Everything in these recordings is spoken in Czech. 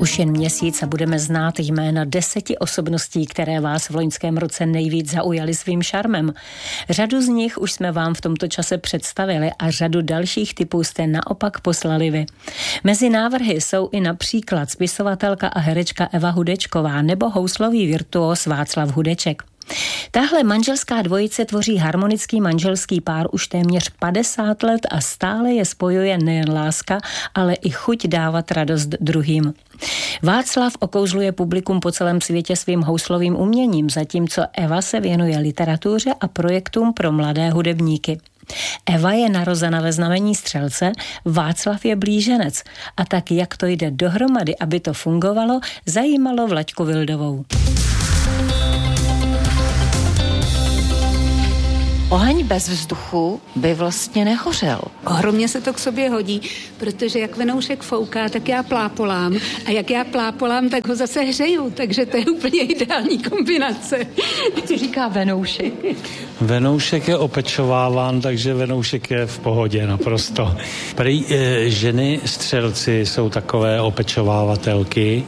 Už jen měsíc a budeme znát jména 10 osobností, které vás v loňském roce nejvíc zaujaly svým šarmem. Řadu z nich už jsme vám v tomto čase představili a řadu dalších typů jste naopak poslali vy. Mezi návrhy jsou i například spisovatelka a herečka Eva Hudečková nebo houslový virtuós Václav Hudeček. Tahle manželská dvojice tvoří harmonický manželský pár už téměř 50 let a stále je spojuje nejen láska, ale i chuť dávat radost druhým. Václav okouzluje publikum po celém světě svým houslovým uměním, zatímco Eva se věnuje literatuře a projektům pro mladé hudebníky. Eva je narozena ve znamení Střelce, Václav je blíženec. A tak jak to jde dohromady, aby to fungovalo, zajímalo Vlaďku Vildovou. Oheň bez vzduchu by vlastně nehořel. Ohromně se to k sobě hodí, protože jak venoušek fouká, tak já plápolám. A jak já plápolám, tak ho zase hřeju. Takže to je úplně ideální kombinace. Co říká venoušek? Venoušek je opečováván, takže venoušek je v pohodě naprosto. Prý ženy střelci jsou takové opečovávatelky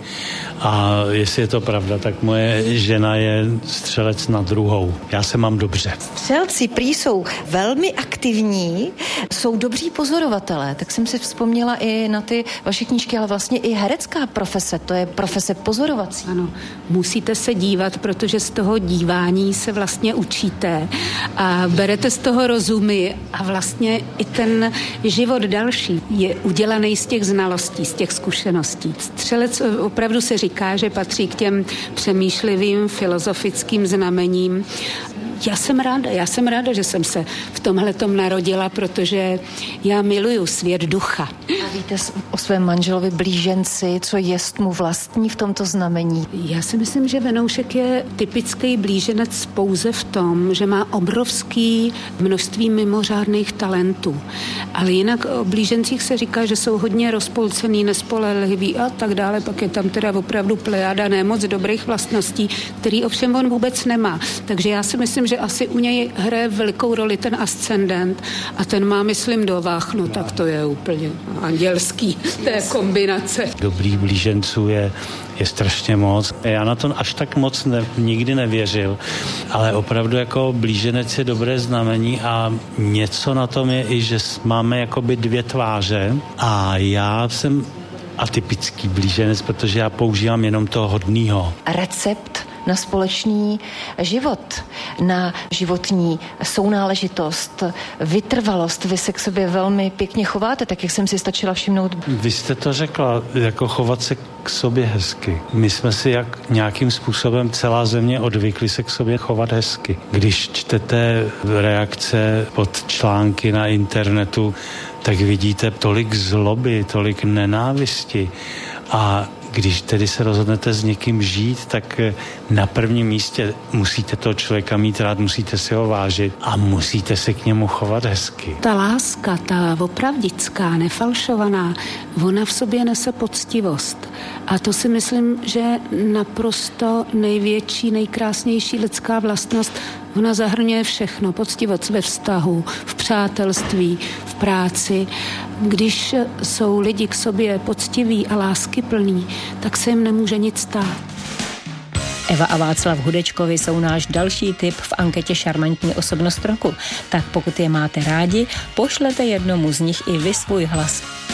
a jestli je to pravda, tak moje žena je střelec na druhou. Já se mám dobře. Střelci prý jsou velmi aktivní, jsou dobří pozorovatelé, tak jsem si vzpomněla i na ty vaše knížky, ale vlastně i herecká profese, to je profese pozorovací. Ano, musíte se dívat, protože z toho dívání se vlastně učíte a berete z toho rozumy a vlastně i ten život další je udělaný z těch znalostí, z těch zkušeností. Střelec opravdu se říká, že patří k těm přemýšlivým filozofickým znamením. Já jsem ráda, že jsem se v tomhletom narodila, protože já miluju svět ducha. A víte o svém manželovi blíženci, co jest mu vlastní v tomto znamení? Já si myslím, že venoušek je typický blíženec pouze v tom, že má obrovský množství mimořádných talentů. Ale jinak o blížencích se říká, že jsou hodně rozpolcený, nespolehliví a tak dále. Pak je tam teda opravdu plejáda nemoc dobrých vlastností, který ovšem on vůbec nemá. Takže já si myslím, že asi u něj hraje velikou roli ten ascendent a ten má, myslím, do váh, no tak to je úplně andělský, té kombinace. Dobrých blíženců je strašně moc. Já na to až tak moc nikdy nevěřil, ale opravdu jako blíženec je dobré znamení a něco na tom je i, že máme jakoby dvě tváře a já jsem atypický blíženec, protože já používám jenom toho hodnýho. Recept na společný život, na životní sounáležitost, vytrvalost. Vy se k sobě velmi pěkně chováte, tak jak jsem si stačila všimnout. Vy jste to řekla, jako chovat se k sobě hezky. My jsme si jak nějakým způsobem celá země odvykli se k sobě chovat hezky. Když čtete reakce pod články na internetu, tak vidíte tolik zloby, tolik nenávisti a když tedy se rozhodnete s někým žít, tak na prvním místě musíte toho člověka mít rád, musíte si ho vážit a musíte se k němu chovat hezky. Ta láska, ta opravdická, nefalšovaná, ona v sobě nese poctivost. A to si myslím, že naprosto největší, nejkrásnější lidská vlastnost. Ona zahrnuje všechno, poctivost ve vztahu, v přátelství, v práci. Když jsou lidi k sobě poctiví a láskyplní, tak se jim nemůže nic stát. Eva a Václav Hudečkovi jsou náš další tip v anketě Šarmantní osobnost roku. Tak pokud je máte rádi, pošlete jednomu z nich i vy svůj hlas.